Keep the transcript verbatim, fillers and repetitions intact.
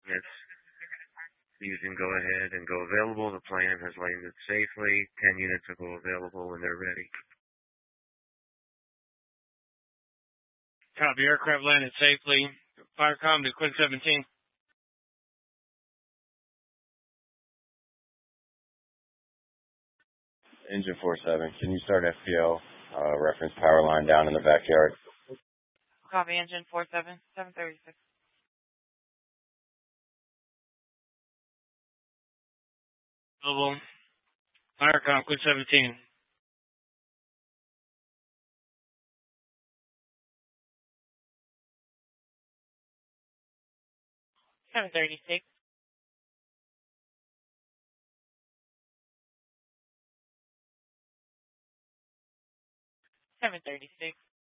units using Go Ahead and Go Available. The plane has landed safely. ten units will go available when they're ready. Copy. Aircraft landed safely. Firecom to Quinn seventeen. Engine four seven, can you start F P O? Uh, reference power line down in the backyard. Copy. Engine four seven, seven thirty-six. Global. Firecom, Quinn seventeen. seven thirty-six. seven thirty-six.